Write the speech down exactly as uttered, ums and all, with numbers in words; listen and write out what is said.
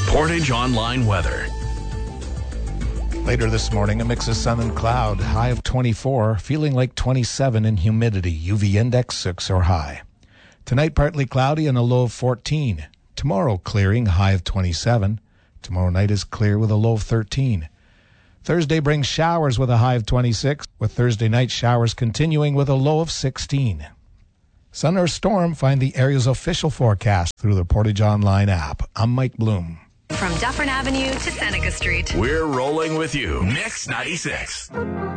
Portage Online weather. Later this morning, a mix of sun and cloud, high of twenty-four, feeling like twenty-seven in humidity, U V index six or high. Tonight, partly cloudy and a low of fourteen. Tomorrow, clearing, high of twenty-seven. Tomorrow night is clear with a low of thirteen. Thursday brings showers with a high of twenty-six, with Thursday night showers continuing with a low of sixteen. Sun or storm, find the area's official forecast through the Portage Online app. I'm Mike Bloom. From Dufferin Avenue to Seneca Street. We're rolling with you. Mix ninety-six.